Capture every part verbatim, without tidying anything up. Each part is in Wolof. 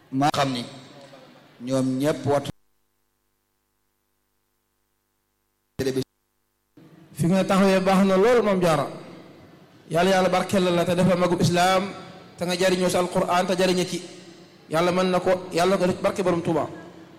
maa xam ni ñoom ñëpp wattu fi nga taxawee baax na lool moom jaara yàlla yàlla barkeel la te dafa magub islaam te nga jariñoo si alquran te jariñe ci yàlla mën na ko yàlla ko def barke borom Tuuba.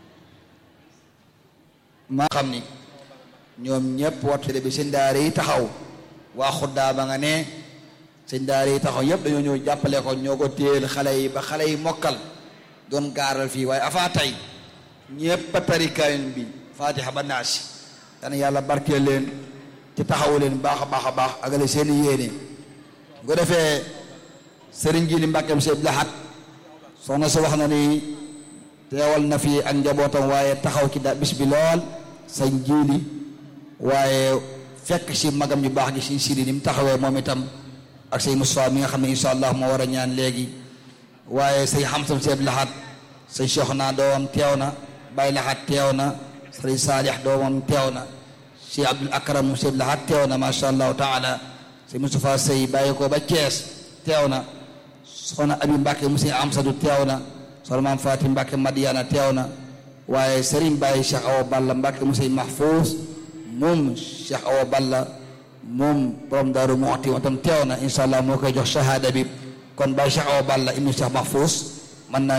maa xam ni ñoom ñëpp wattu bi seen daara yi taxaw waa xuddaa ba nga ne seen daara yi taxaw yëpp dañoo ñëw jàppale ko ñoo ko téel xale yi ba xale yi mokkal doon gaaral fii waaye afaa tey ñëpp a tari kaamil bi faatiha ba naasi dana yàlla barkeel leen ci taxawu leen baax a baax a baax agale seeni yéene bu ko defee sëriñ ji li Mbàkke mu Sëñ Lahat soxna si wax na ni teewal na fi ak njabootam waaye taxaw ci da bis bi lool sañ jiili waaye fekk si magam ñu baax gi si siri ni mu taxawee moom itam ak say Moussa mi nga xam ne insha allah moo war a ñaan léegi waaye say xamsam Sëñ Lahat say soxna doomam teew na Baye Lahat teew na sëriñ Saalix doomam teew na Cheikh Abdul Akram mu Sëñ Lahat teew na masha allahu taala say Moustapha Sey bàyyi ko ba Thiès teew na soxna Abi Mbàkke mu Sëñ Amsadu teew na soxna Maam Faati Mbàkke Madiana teew na waaye Serigne Baye Cheikh Awa Balla Mbàkke mu Sëñ Mahfouz moom Cheikh Awa Balla moom borom Daaru Muxti tam teew na insha allah moo koy jox shahada bi kon Baye Cheikh Awa Balla ibnu Cheikh Mahfouz mën naa